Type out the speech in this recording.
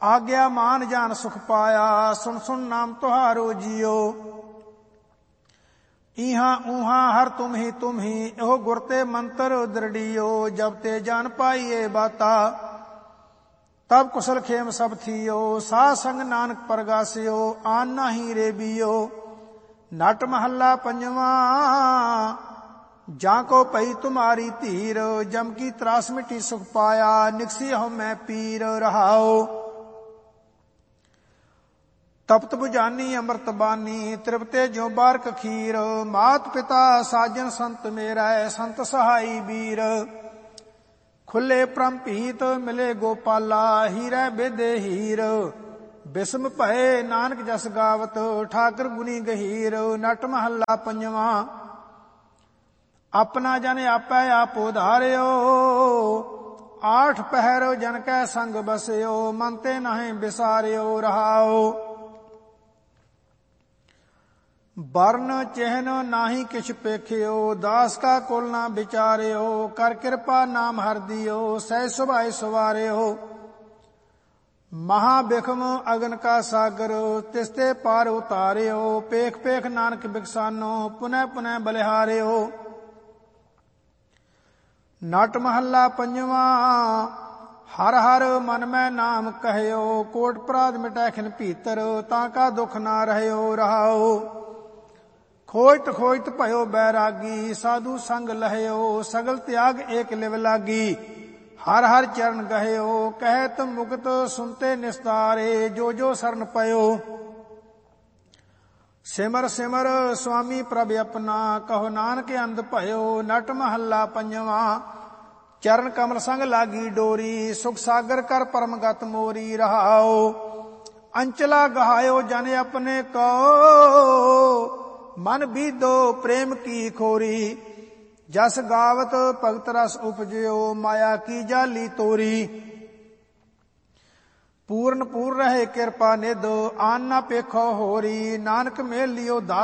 ਆਗਿਆ ਮਾਨ ਜਾਨ ਸੁਖ ਪਾਇਆ, ਸੁਣ ਸੁਣ ਨਾਮ ਤੁਹਾਰੋ ਜੀਓ। ਈਹਾਂ ਊਹਾਂ ਹਰ ਤੁਮ ਹੀ ਇਹੋ ਗੁਰ ਤੇ ਮੰਤਰ ਦ੍ਰਿੜੀਓ। ਜਬ ਤੇ ਜਾਨ ਪਾਈਏ ਬਾਤਾ ਤਬ ਕੁਸਲ ਖੇਮ ਸਭ ਥੀਓ। ਸਾਧ ਸੰਗ ਨਾਨਕ ਪਰਗਾਸਿਓ ਆਨ ਨਾਹੀ ਰੇ ਬੀਓ। ਨਟ ਮਹੱਲਾ ਪੰਜਵਾਂ। ਜਾਂ ਕੋ ਪਈ ਤੁਮਾਰੀ ਧੀਰ, ਜਮ ਕੀ ਤਰਾਸ ਮਿਟੀ ਸੁਖ ਪਾਇਆ। ਨਿਕਸੀ ਹਉ ਮੈਂ ਪੀਰ ਰਹਾਓ। ਤਪਤ ਬੁਝਾਨੀ ਅੰਮ੍ਰਿਤ ਬਾਨੀ, ਤ੍ਰਿਪਤੇ ਜਿਉ ਬਾਰਕ ਖੀਰ। ਮਾਤ ਪਿਤਾ ਸਾਜਨ ਸੰਤ ਮੇਰਾ, ਸੰਤ ਸਹਾਈ ਵੀਰ। ਖੁੱਲੇ ਪ੍ਰਮ ਭੀਤ ਮਿਲੇ ਗੋਪਾਲਾ, ਹੀਰੇ ਬੇਦੇ ਹੀਰ। ਬਿਸਮ ਭਏ ਨਾਨਕ ਜਸ ਗਾਵਤ, ਠਾਕਰ ਗੁਨੀ ਗਹੀਰ। ਨਟ ਮਹੱਲਾ ਪੰਜਵਾਂ। ਆਪਣਾ ਜਨ ਆਪੈ ਆਪ ਉਧਾਰਿਓ, ਆਠ ਪਹਿਰ ਜਨ ਕੈ ਸੰਗ ਬਸਿਓ। ਮਨ ਤੇ ਨਾਹੀਂ ਵਿਸਾਰਿਓ ਰਹਾਓ। ਬਰਨ ਚਿਹਨ ਨਾਹੀ ਕਿਛ ਪੇਖਿਓ, ਦਾਸ ਕਾ ਕੁਲ ਨਾ ਵਿਚਾਰਿਓ। ਕਰ ਕਿਰਪਾ ਨਾਮ ਹਰਿ ਦਿਓ, ਸਹਿ ਸੁਭਾਇ ਸਵਾਰਿਓ। ਮਹਾ ਬਿਖਮ ਅਗਨ ਕਾ ਸਾਗਰ, ਤਿਸਤੇ ਪਾਰ ਉਤਾਰਿਓ। ਪੇਖ ਪੇਖ ਨਾਨਕ ਬਿਕਸਾਨੋ, ਪੁਨਹ ਪੁਨਹ ਬਲਿਹਾਰਿਓ। ਨਟ ਮਹੱਲਾ ਪੰਜਵਾਂ। ਹਰ ਹਰ ਮਨ ਮੈਂ ਨਾਮ ਕਹਿਓ, ਕੋਟ ਅਪਰਾਧ ਮਿਟੈ ਖਿਨ ਭੀਤਰ। ਤਾਂ ਕਾ ਦੁਖ ਨਾ ਰਹਿਓ ਰਹਾਓ। ਖੋਜਤ ਖੋਜਤ ਭਇਓ ਬੈਰਾਗੀ, ਸਾਧੂ ਸੰਗ ਲਹਿਓ। ਸਗਲ ਤਿਆਗ ਏਕ ਲਿਵ ਲਾਗੀ, ਹਰ ਹਰ ਚਰਨ ਗਹਿਓ। ਕਹਿਤ ਮੁਕਤ ਸੁਨਤੇ ਨਿਸਤਾਰੇ, ਜੋ ਜੋ ਸਰਨ ਪਇਓ। ਸਿਮਰ ਸਿਮਰ ਸੁਆਮੀ ਪ੍ਰਭ ਆਪਣਾ, ਕਹੋ ਨਾਨਕ ਅੰਧ ਭਇਓ। ਨਟ ਮਹੱਲਾ ਪੰਜਵਾਂ। ਚਰਨ ਕਮਲ ਸੰਗ ਲਾਗੀ ਡੋਰੀ, ਸੁਖ ਸਾਗਰ ਕਰ ਪਰਮਗਤ ਮੋਰੀ ਰਹਾਓ। ਅੰਚਲਾ ਗਹਾਇਓ ਜਨ ਆਪਣੇ ਕੋ, ਮਨ ਬੀਧੋ ਪ੍ਰੇਮ ਕੀ ਖੋਰੀ। ਜਸ ਗਾਵਤ ਭਗਤ ਰਸ ਉਪਜਿਓ, ਮਾਇਆ ਕੀ ਜਾਲੀ ਤੋਰੀ। ਪੂਰਨ ਪੂਰ ਰਹੇ ਕਿਰਪਾ ਨਿਧ, ਆਨ ਨਾ ਪੇਖੋ ਹੋਰੀ। ਨਾਨਕ ਮੇਲ ਲਿਓ